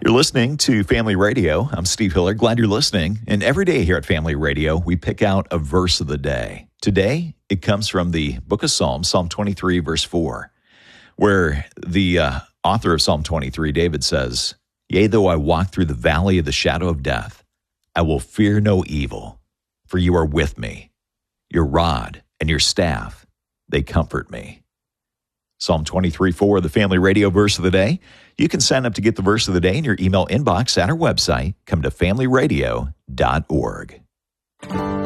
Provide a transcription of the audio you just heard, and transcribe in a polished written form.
You're listening to Family Radio. I'm Steve Hiller. Glad you're listening. And every day here at Family Radio, we pick out a verse of the day. Today, it comes from the book of Psalms, Psalm 23, verse 4, where the author of Psalm 23, David says, "Yea, though I walk through the valley of the shadow of death, I will fear no evil, for you are with me. Your rod and your staff, they comfort me." Psalm 23:4, the Family Radio verse of the day. You can sign up to get the verse of the day in your email inbox at our website. Come to familyradio.org.